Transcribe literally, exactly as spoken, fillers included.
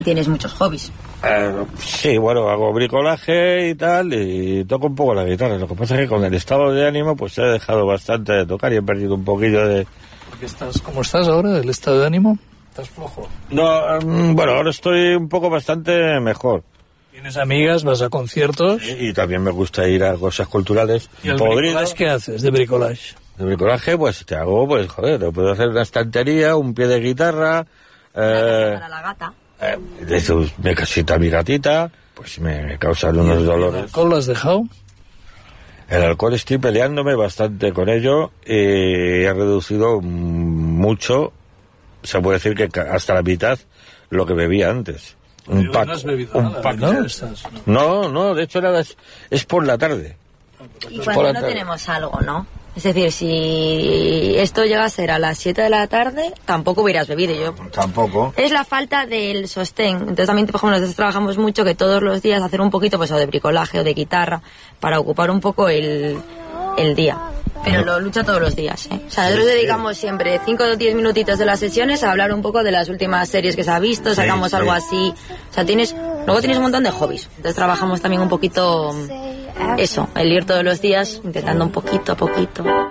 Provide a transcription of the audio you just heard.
Tienes muchos hobbies. Eh, sí, bueno, hago bricolaje y tal, y toco un poco la guitarra. Lo que pasa es que con el estado de ánimo, pues he dejado bastante de tocar y he perdido un poquillo de... ¿Qué estás, ¿Cómo estás ahora, el estado de ánimo? ¿Estás flojo? No, um, bueno, ahora estoy un poco bastante mejor. ¿Tienes amigas? ¿Vas a conciertos? Sí, y también me gusta ir a cosas culturales. ¿Y el bricolage qué haces de bricolage? De bricolaje, pues te hago, pues joder, te puedo hacer una estantería, un pie de guitarra... Eh, para la gata. Eh, me casita mi gatita, pues me, me causan unos dolores. ¿El alcohol lo has dejado? El alcohol estoy peleándome bastante con ello y he reducido mucho, se puede decir que hasta la mitad lo que bebía antes. Un Pero pack, no has bebido un nada, pack, ¿no? Estás, no. no, no, de hecho nada, es, es por la tarde. Y cuando no tenemos algo, ¿no? Es decir, si esto llega a ser a las siete de la tarde, tampoco hubieras bebido. Yo Tampoco. Es la falta del sostén. Entonces también, por ejemplo, nosotros trabajamos mucho que todos los días hacer un poquito pues o de bricolaje o de guitarra para ocupar un poco el, el día. Pero lo lucha todos los días, ¿eh? O sea, nosotros sí, dedicamos sí. siempre cinco o diez minutitos de las sesiones a hablar un poco de las últimas series que se ha visto, sacamos sí, algo sí. así. O sea, tienes, luego tienes un montón de hobbies. Entonces trabajamos también un poquito... Eso, el ir todos los días intentando un poquito a poquito.